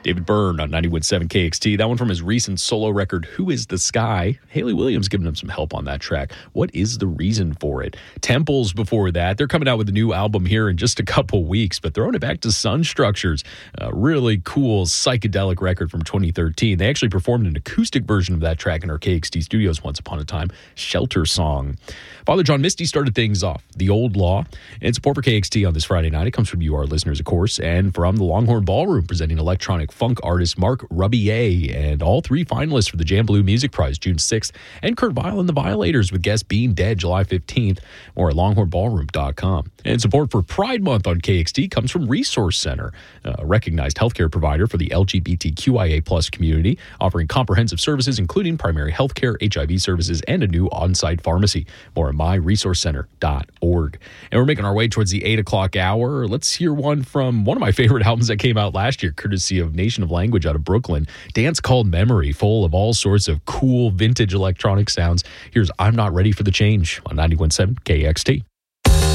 David Byrne on 91.7 KXT. That one from his recent solo record, Who is the Sky? Haley Williams giving him some help on that track. What is the reason for it? Temples before that. They're coming out with a new album here in just a couple weeks, but throwing it back to Sun Structures. A really cool psychedelic record from 2013. They actually performed an acoustic version of that track in our KXT studios once upon a time. Shelter Song. Father John Misty started things off. The Old Law. And support for KXT on this Friday night. It comes from you, our listeners, of course, and from the Longhorn Ballroom, presenting electronic funk artist Mark Rubier, and all three finalists for the Jam Blue Music Prize June 6th, and Kurt Vile and the Violators with guest Being Dead July 15th, or at longhornballroom.com. And support for Pride Month on KXT comes from Resource Center, a recognized healthcare provider for the LGBTQIA plus community, offering comprehensive services including primary healthcare, HIV services, and a new on-site pharmacy. More at myresourcecenter.org. And we're making our way towards the 8 o'clock hour. Let's hear one from one of my favorite albums that came out last year, courtesy of Nation of Language out of Brooklyn. Dance Called Memory, full of all sorts of cool vintage electronic sounds. Here's I'm Not Ready for the Change on 91.7 KXT.